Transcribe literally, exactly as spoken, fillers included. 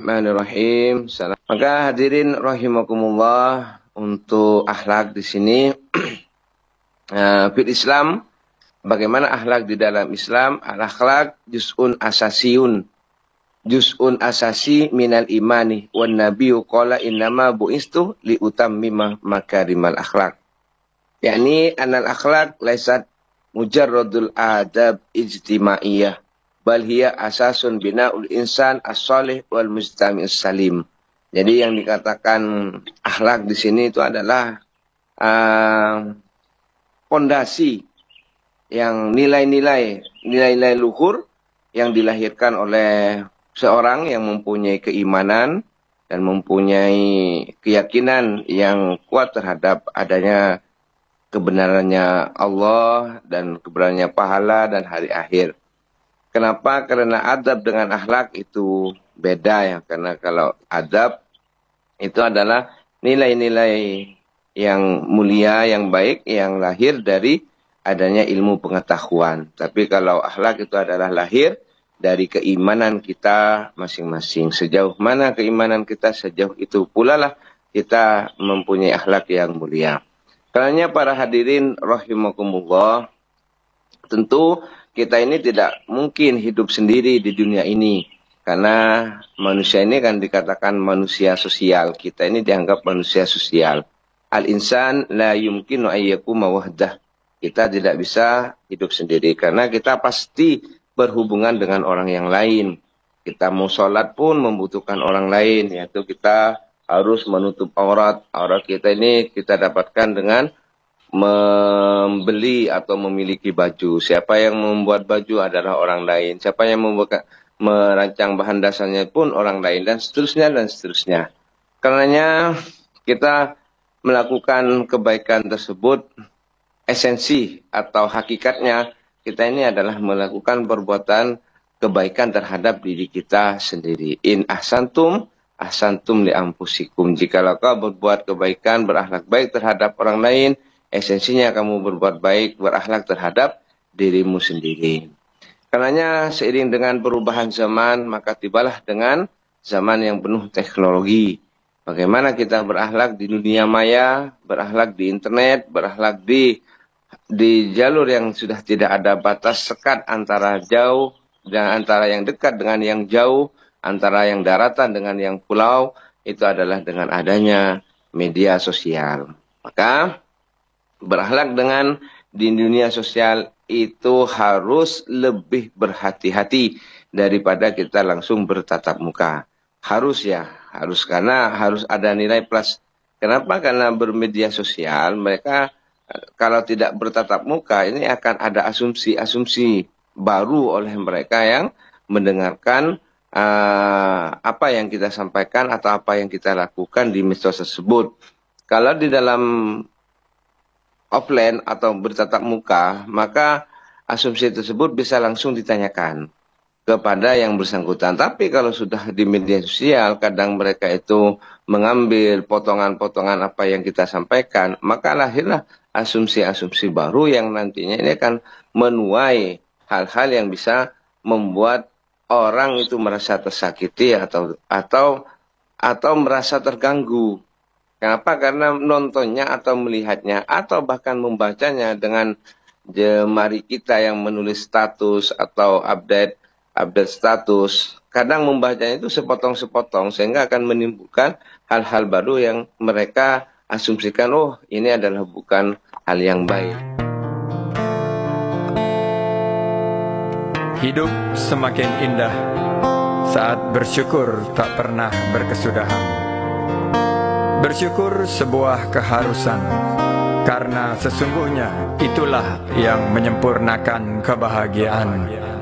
Bismillahirrahmanirrahim. Salam. Maka hadirin rahimakumullah, untuk akhlak di sini uh, fil Islam, bagaimana akhlak di dalam Islam? Al-akhlak juz'un asasiyun. Juz'un asasi minal imani wan nabiyyu qala innama bu'istu li utammima makarimal akhlak. Yakni anal akhlak laisat mujarradul adab ijtimaiyah, bal hiya asasun bina'ul insan as-salih wal mujtami'us salim. Jadi yang dikatakan akhlak di sini itu adalah pondasi uh, yang nilai-nilai nilai-nilai luhur yang dilahirkan oleh seorang yang mempunyai keimanan dan mempunyai keyakinan yang kuat terhadap adanya kebenarannya Allah dan kebenarannya pahala dan hari akhir. Kenapa? Karena adab dengan akhlak itu beda ya. Karena kalau adab itu adalah nilai-nilai yang mulia, yang baik, yang lahir dari adanya ilmu pengetahuan. Tapi kalau akhlak itu adalah lahir dari keimanan kita masing-masing. Sejauh mana keimanan kita, sejauh itu pula lah kita mempunyai akhlak yang mulia. Karena para hadirin rahimakumullah, tentu kita ini tidak mungkin hidup sendiri di dunia ini. Karena manusia ini kan dikatakan manusia sosial. Kita ini dianggap manusia sosial. Al-insan la yumkinu ayyakuma wahdah. Kita tidak bisa hidup sendiri. Karena kita pasti berhubungan dengan orang yang lain. Kita mau sholat pun membutuhkan orang lain. Yaitu kita harus menutup aurat. Aurat kita ini kita dapatkan dengan membeli atau memiliki baju. Siapa yang membuat baju adalah orang lain. Siapa yang membuat, merancang bahan dasarnya pun orang lain. Dan seterusnya dan seterusnya. Karenanya kita melakukan kebaikan tersebut, esensi atau hakikatnya kita ini adalah melakukan perbuatan kebaikan terhadap diri kita sendiri. In ahsantum, ahsantum li anfusikum. Jikalau kau berbuat kebaikan, berakhlak baik terhadap orang lain, esensinya kamu berbuat baik, berakhlak terhadap dirimu sendiri. Karenanya seiring dengan perubahan zaman, maka tibalah dengan zaman yang penuh teknologi. Bagaimana kita berakhlak di dunia maya, berakhlak di internet, berakhlak di di jalur yang sudah tidak ada batas sekat antara jauh dan antara yang dekat dengan yang jauh, antara yang daratan dengan yang pulau, itu adalah dengan adanya media sosial. Maka berakhlak dengan di dunia sosial itu harus lebih berhati-hati daripada kita langsung bertatap muka. Harus ya, harus, karena harus ada nilai plus. Kenapa? Karena bermedia sosial mereka kalau tidak bertatap muka ini akan ada asumsi-asumsi baru oleh mereka yang mendengarkan uh, apa yang kita sampaikan atau apa yang kita lakukan di medsos tersebut. Kalau di dalam offline atau bertatap muka, maka asumsi tersebut bisa langsung ditanyakan kepada yang bersangkutan. Tapi kalau sudah di media sosial, kadang mereka itu mengambil potongan-potongan apa yang kita sampaikan, maka lahirlah asumsi-asumsi baru yang nantinya ini akan menuai hal-hal yang bisa membuat orang itu merasa tersakiti atau atau atau merasa terganggu. Kenapa? Karena nontonnya atau melihatnya atau bahkan membacanya dengan jemari kita yang menulis status atau update update status. Kadang membacanya itu sepotong-sepotong sehingga akan menimbulkan hal-hal baru yang mereka asumsikan, oh ini adalah bukan hal yang baik. Hidup semakin indah saat bersyukur tak pernah berkesudahan. Bersyukur sebuah keharusan, karena sesungguhnya itulah yang menyempurnakan kebahagiaan.